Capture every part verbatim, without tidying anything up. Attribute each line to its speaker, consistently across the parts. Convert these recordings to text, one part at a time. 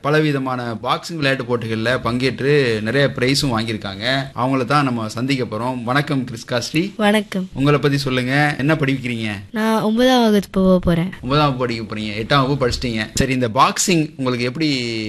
Speaker 1: பலவிதமான பாக்ஸிங் விளையாட்டு போட்டிகள்ல பங்கேற்று நிறைய பிரைஸும் வாங்கியிருக்காங்க. அவங்கள தான் நம்ம சந்திக்க போறோம். வணக்கம் கிறிஸ்கா ஸ்ரீ.
Speaker 2: வணக்கம்.
Speaker 1: உங்களை பத்தி சொல்லுங்க. என்ன படிக்கிறீங்க?
Speaker 2: நான் ஒன்பதாம் வகுப்பு போக போறேன்.
Speaker 1: ஒன்பதாம் வகுப்பு படிக்க போறீங்க. எட்டாம் வகுப்பு படிச்சிட்டீங்க. சரி, இந்த பாக்ஸிங் உங்களுக்கு எப்படி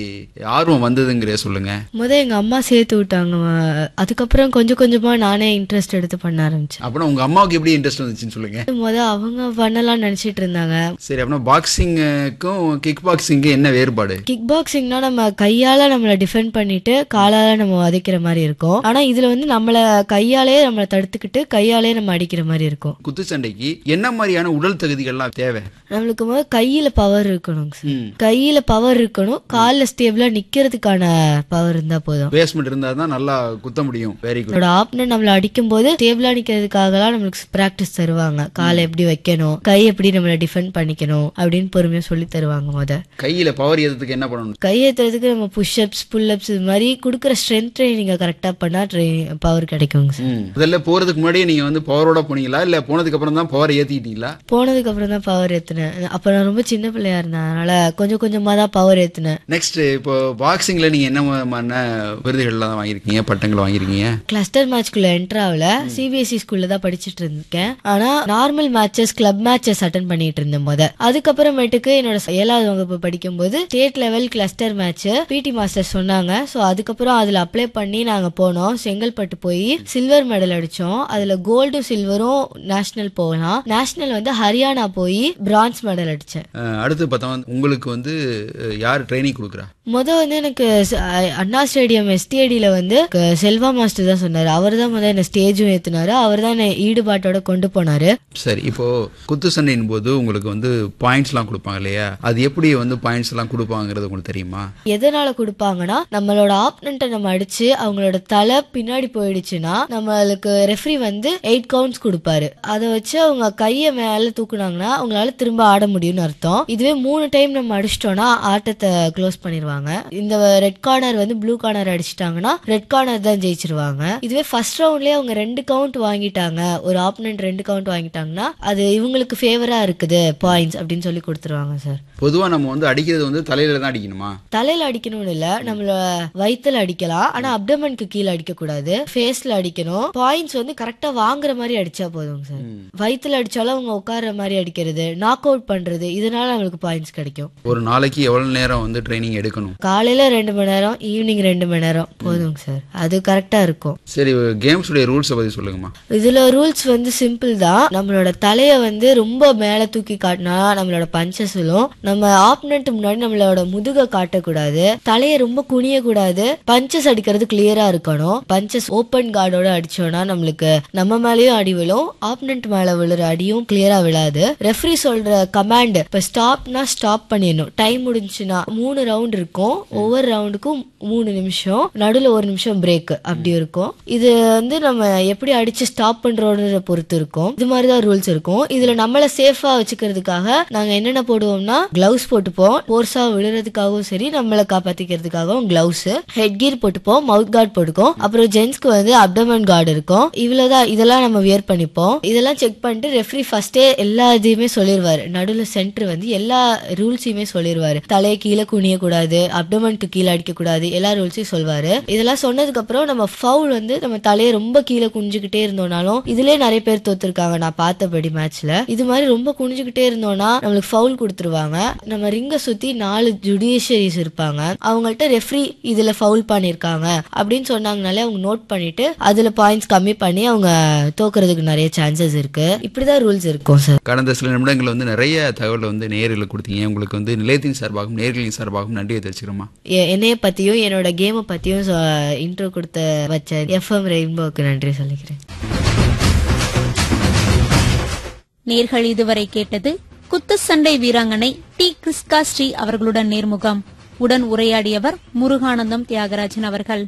Speaker 1: ஆர்வம் வந்ததுங்கிற சொல்லுங்க.
Speaker 2: முத எங்க அம்மா சேர்த்து விட்டாங்க. அதுக்கப்புறம் கொஞ்சம் கொஞ்சமா நானே இன்ட்ரெஸ்ட் எடுத்து பண்ண ஆரம்பிச்சேன்.
Speaker 1: அப்புறம் உங்க அம்மாவுக்கு எப்படி இன்ட்ரெஸ்ட் வந்துச்சுன்னு சொல்லுங்க.
Speaker 2: முத அவங்க பண்ணலாம் நினைச்சிட்டு இருந்தாங்க.
Speaker 1: சரி, அப்படின்னா பாக்ஸிங்க்கும் கிக் பாக்ஸிங்க்கு என்ன வேறுபாடு?
Speaker 2: கிக் பாக்ஸிங்னா நம்ம கையால நம்மள டிஃபெண்ட் பண்ணிட்டு காலால நம்ம வதைக்கிற மாதிரி இருக்கும். ஆனா இதுல வந்து நம்மள கையாலே நம்மள தடுத்துக்கிட்டு கையாலே நம்ம அடிக்கிற மாதிரி இருக்கும்.
Speaker 1: குத்துச்சண்டைக்கு என்ன மாதிரியான உடல் தகுதிகள்லாம் தேவை?
Speaker 2: நம்மளுக்கு முதல் கையில பவர் இருக்கணும். கையில பவர் இருக்கணும். கால்ல ஸ்டேபிளா நிக்கிறதுக்கான பவர் இருந்தா போதும்.
Speaker 1: பேஸ்மெண்ட் இருந்தா தான் நல்லா குத்த முடியும். Very good.
Speaker 2: ஆப்னன்ட் நம்மள அடிக்கும் போது ஸ்டேபிளா நிக்கிறதுக்காக நம்மளுக்கு பிராக்டிஸ் தருவாங்க. காலை எப்படி வைக்கணும், கை எப்படி நம்மள டிஃபெண்ட் பண்ணிக்கணும் அப்படின்னு பொறுமையா சொல்லி தருவாங்க. முத
Speaker 1: கையில பவர் ஏத்துறதுக்கு என்ன பண்ணணும்?
Speaker 2: கை ஏத்துறதுக்கு நம்ம புஷ் அப்ஸ் புல் அப்ஸ் இது மாதிரி கொடுக்குற ஸ்ட்ரென்த் ட்ரைனிங்க கரெக்டா பண்ணா பவர் கிடைக்கும்.
Speaker 1: முதல்ல போறதுக்கு முன்னாடியே நீங்க வந்து பவரோட போனீங்களா இல்ல போனதுக்கு அப்புறம் தான் பவர் ஏத்திட்டீங்களா?
Speaker 2: போனதுக்கு அப்புறம் தான் பவர் ஏத்துனேன். அப்ப நான் ரொம்ப சின்ன பிள்ளையா இருந்தேன், அதனால கொஞ்சம் கொஞ்சமா தான் பவர் ஏத்துனேன்.
Speaker 1: நெக்ஸ்ட், இப்போ பாக்ஸிங்ல நீங்க என்ன விதமான விருதுகள்லாம் வாங்கிருக்கீங்க, பட்டங்கள் வாங்கிருக்கீங்க?
Speaker 2: கிளஸ்டர் மேட்ச்க்குள்ள என்டர் ஆகல. சிபிஎஸ்இ ஸ்கூல்ல தான் படிச்சுட்டு இருக்கேன். ஆனா normal matches, club matches attend பண்ணிட்டு இருந்தேன் முத. அதுக்கப்புறமேட்டுக்கு என்னோட ஏழாவது வகுப்பு படிக்கும் போது state level cluster match PT master சொன்னாங்க. சோ அதுக்கப்புறம் அதுல அப்ளை பண்ணி நாங்க போனோம். செங்கல்பட்டு போய் சில்வர் மெடல் அடிச்சோம். அதுல கோல்டும் சில்வரும் நேஷனல் போகலாம். நேஷனல் வந்து ஹரியானா போய் பிரான்ஸ் மெடல் அடிச்சேன்.
Speaker 1: அடுத்து பார்த்தா உங்களுக்கு வந்து யார் ட்ரைனிங் கொடுக்குறா?
Speaker 2: முத வந்து எனக்கு அண்ணா ஸ்டேடியம் எஸ்டிஐடியில வந்து செல்வா மாஸ்டர் தான் சொன்னாரு. அவர் தான் முதல் என்ன ஸ்டேஜும் ஏத்துனாரு. அவர் தான் என்ன ஈடுபாட்டோட கொண்டு போனாரு.
Speaker 1: சரி, இப்போ குத்து சண்டையின் போது உங்களுக்கு வந்து பாயிண்ட்ஸ் எல்லாம் கொடுப்பாங்க இல்லையா? அது எப்படி வந்து பாயிண்ட்ஸ் எல்லாம் கொடுப்பாங்கிறது உங்களுக்கு தெரியுமா?
Speaker 2: எதனால கொடுப்பாங்கன்னா, நம்மளோட ஆப்பனண்ட்டை நம்ம அடிச்சு அவங்களோட தலை பின்னாடி போயிடுச்சுன்னா நம்மளுக்கு ரெஃப்ரி வந்து எயிட் கவுண்ட்ஸ் கொடுப்பாரு. அதை வச்சு அவங்க கையை மேல தூக்குனாங்கன்னா அவங்களால திரும்ப ஆட முடியும்னு அர்த்தம். இதுவே மூணு டைம் நம்ம அடிச்சிட்டோம்னா ஆட்டத்தை க்ளோஸ் பண்ணிடுவாங்க. இந்த ரெட் கார்னர் வந்து ப்ளூ கார்னர் அடிச்சிட்டாங்கன்னா ரெட் கார்னர் தான் ஜெயிச்சிருவாங்க. இதுவே ஃபர்ஸ்ட் ரவுண்ட்லயே அவங்க ரெண்டு கவுண்ட் வாங்கிட்டாங்க, ஒரு ஆப்பனண்ட் ரெண்டு கவுண்ட் வாங்கிட்டாங்கன்னா அது இவங்களுக்கு ஃபேவரா இருக்குது பாயிண்ட்ஸ் அப்படின்னு சொல்லி கொடுத்துருவாங்க. சார்,
Speaker 1: பொதுவா நம்ம வந்து அடிக்கிறது வந்து தலையில தான் அடிக்கணுமா?
Speaker 2: தலையில அடிக்கணும்னு இல்ல, நம்மள வயித்துல அடிக்கலாம். ஆனா அப்டமனுக்கு கீழே அடிக்க கூடாது, ஃபேஸ்ல அடிக்கணும். பாயிண்ட்ஸ் வந்து கரெக்டா வாங்குற மாதிரி அடிச்சா போதும். சார், வயித்துல அடிச்சாலும் அவங்க உட்கார்ற மாதிரி அடிக்கிறது, நாக் அவுட் பண்றது, இதனால நம்மளுக்கு பாயிண்ட்ஸ் கிடைக்கும்.
Speaker 1: ஒரு நாளைக்கு எவ்வளவு நேரம் வந்து ட்ரைனிங் எடுக்கணும்?
Speaker 2: காலையில ரெண்டு மணி நேரம், ஈவினிங் ரெண்டு மணி நேரம் போதும். சார், அது கரெக்டா இருக்கும்.
Speaker 1: சரி, கேம்ஸ் உடைய ரூல்ஸ் பத்தி சொல்லுங்கம்மா.
Speaker 2: இதுல ரூல்ஸ் வந்து சிம்பிள் தான். நம்மளோட தலைய வந்து ரொம்ப மேல தூக்கி காட்டினா நம்மளோட பஞ்சஸ் விழும். நம்ம ஆப்பனண்ட் முன்னாடி நம்மளோட முதுக காட்டக்கூடாது, தலைய ரொம்ப குனிய கூடாது. பஞ்சஸ் அடிக்கிறது கிளியரா இருக்கணும். பஞ்சஸ் ஓப்பன் கார்டோட அடிச்சோம்னா நம்மளுக்கு நம்ம மேலயும் அடி விழும், ஆப்பனண்ட் மேல விழுற அடியும் கிளியரா விழாது. ரெஃப்ரி சொல்ற கமாண்ட் இப்ப ஸ்டாப்னா ஸ்டாப் பண்ணிடணும். டைம் முடிஞ்சுன்னா மூணு ரவுண்ட் இருக்கும். ஒவ்வொரு ரவுண்டுக்கும் மூணு நிமிஷம், நடுவில் ஒரு நிமிஷம் பிரேக் அப்படி இருக்கும். இது வந்து நம்ம எப்படி அடிச்சு ஸ்டாப் பண்றோம்ன்றத பொறுத்து இருக்கும். இது மாதிரிதான் ரூல்ஸ் இருக்கும். இதுல நம்மள சேஃபா வச்சுக்கிறதுக்காக நாங்க என்னென்ன போடுவோம்னா, கிளவுஸ் போட்டுப்போம். போர்ஸா விழுறதுக்காகவும் சரி, நம்மளை காப்பாத்திக்கிறதுக்காகவும் கிளவுஸ், ஹெட் கீர் போட்டுப்போம், மவுத் கார்டு போட்டுக்கோம். அப்புறம் ஜென்ஸ்க்கு வந்து அப்டமன் கார்டு இருக்கும். இவ்வளவுதான். இதெல்லாம் நம்ம வியர் பண்ணிப்போம். இதெல்லாம் செக் பண்ணிட்டு ரெஃப்ரி ஃபர்ஸ்டே எல்லா இதையுமே சொல்லிடுவாரு. நடுவில் சென்டர் வந்து எல்லா ரூல்ஸையுமே சொல்லிடுவாரு. தலையை கீழே குனிய கூடாது, அப்டமனுக்கு கீழே அடிக்க கூடாது, எல்லா ரூல்ஸையும் சொல்வாரு. இதெல்லாம் சொன்னதுக்கு அப்புறம் நம்ம ஃபவுல் வந்து நம்ம தலையை ரொம்ப கீழே குனிஞ்சுக்கிட்டே இருந்தோம்னாலும், இதுலயே நிறைய பேர் தோத்துருக்காங்க நான் பார்த்தபடி மேட்ச்ல. இது மாதிரி ரொம்ப குனிஞ்சுக்கிட்டே இருந்தோம்னா நம்மளுக்கு ஃபவுல் கொடுத்துருவாங்க. நம்ம ரிங்க சுத்தி நாலு ஜுடிஷியரிஸ் இருப்பாங்க. அவங்கள்ட்ட ரெஃப்ரி இதுல ஃபவுல் பண்ணிருக்காங்க அப்படின்னு சொன்னாங்கனாலே அவங்க நோட் பண்ணிட்டு அதுல பாயிண்ட்ஸ் கம்மி பண்ணி அவங்க தோக்குறதுக்கு நிறைய சான்சஸ் இருக்கு. இப்படிதான் ரூல்ஸ் இருக்கும். சார்,
Speaker 1: கடந்த சில நிமிடங்கள் வந்து நிறைய தகவல் வந்து நேரில் கொடுத்தீங்க. உங்களுக்கு வந்து நிலையத்தின் சார்பாகவும் நேர்களின் சார்பாகவும் நன்றியை தெரிவிச்சுக்கிறோமா?
Speaker 2: என்னைய பத்தியும் என்னோட கேமை பத்தியும் இன்ட்ரோ கொடுத்த வச்ச எஃப்எம் ரெயின்போக்கு நன்றி சொல்லிக்கிறேன்.
Speaker 3: நேர்கள் இதுவரை கேட்டது குத்து சண்டை வீராங்கனை டி கிறிஸ்கா ஸ்ரீ அவர்களுடன் நேர்முகம். உடன் உரையாடியவர் முருகானந்தம் தியாகராஜன் அவர்கள்.